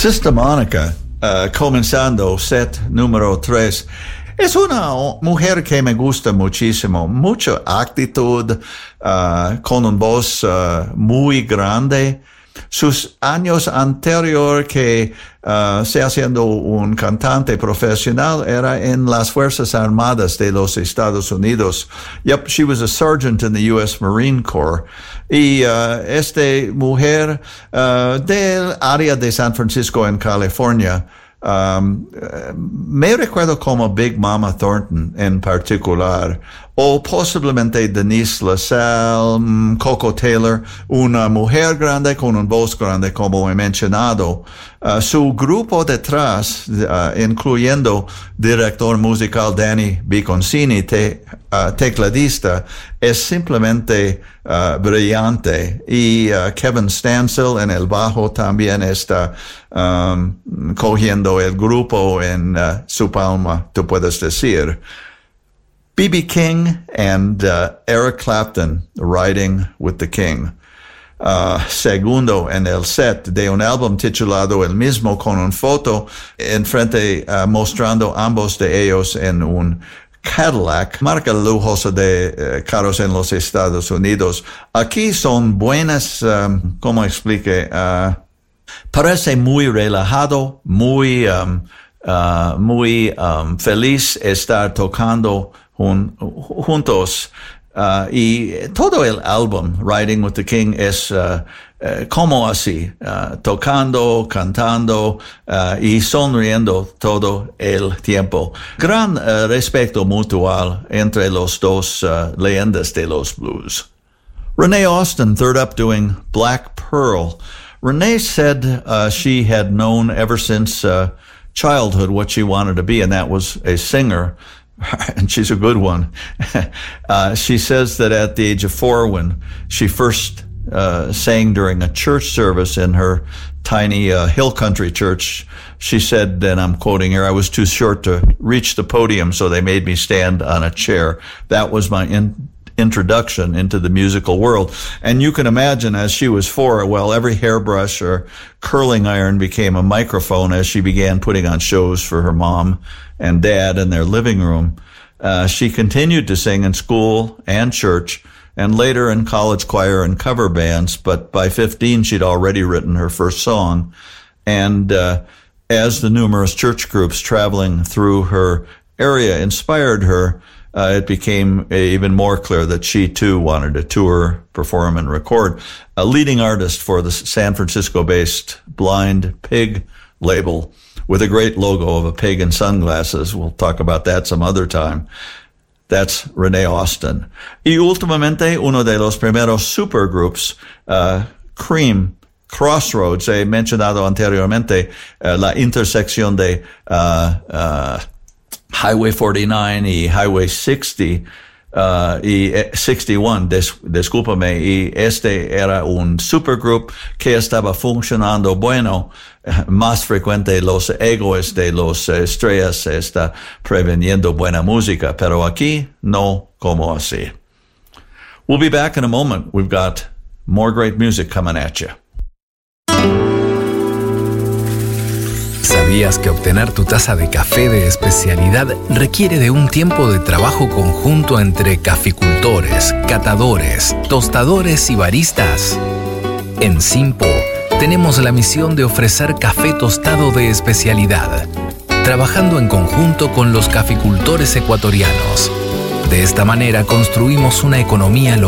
Sister Monica, comenzando set número 3. Es una mujer que me gusta muchísimo, mucha actitud, con una voz muy grande. Sus años anterior que se haciendo un cantante profesional era en las Fuerzas Armadas de los Estados Unidos. Yep, she was a sergeant in the U.S. Marine Corps. Y esta mujer del área de San Francisco en California, me recuerdo como Big Mama Thornton en particular, o posiblemente Denise LaSalle, Coco Taylor, una mujer grande con una voz grande, como he mencionado. Su grupo detrás, incluyendo director musical Danny Biconcini, tecladista, es simplemente brillante. Y Kevin Stansel en el bajo también está cogiendo el grupo en su palma, tú puedes decir. B.B. King and Eric Clapton riding with the King. Segundo en el set de un álbum titulado el mismo, con una foto enfrente mostrando ambos de ellos en un Cadillac, marca lujosa de carros en los Estados Unidos. Aquí son buenas, ¿cómo explique? Parece muy relajado, muy feliz estar tocando juntos. Y todo el álbum, Riding with the King, es como así, tocando, cantando y sonriendo todo el tiempo. Gran respeto mutual entre los dos leyendas de los blues. Renee Austin, third up, doing Black Pearl. Renee said she had known ever since childhood what she wanted to be, and that was a singer. And she's a good one. She says that at the age of 4, when she first sang during a church service in her tiny hill country church, she said, and I'm quoting here, "I was too short to reach the podium, so they made me stand on a chair." That was my introduction into the musical world. And you can imagine, as she was 4, well, every hairbrush or curling iron became a microphone as she began putting on shows for her mom and dad in their living room. She continued to sing in school and church, and later in college choir and cover bands, but by 15 she'd already written her first song. And as the numerous church groups traveling through her area inspired her, it became even more clear that she too wanted to tour, perform, and record. A leading artist for the San Francisco-based Blind Pig label, with a great logo of a pig in sunglasses. We'll talk about that some other time. That's Renee Austin. Y últimamente, uno de los primeros supergroups, Cream, Crossroads. He mencionado anteriormente la intersección de Highway 49 y Highway 60 y 61, discúlpame, y este era un supergroup que estaba funcionando bueno. Más frecuente los egos de los estrellas está preveniendo buena música, pero aquí no como así. We'll be back in a moment. We've got more great music coming at you. ¿Sabías que obtener tu taza de café de especialidad requiere de un tiempo de trabajo conjunto entre caficultores, catadores, tostadores y baristas? En Simpo tenemos la misión de ofrecer café tostado de especialidad, trabajando en conjunto con los caficultores ecuatorianos. De esta manera construimos una economía local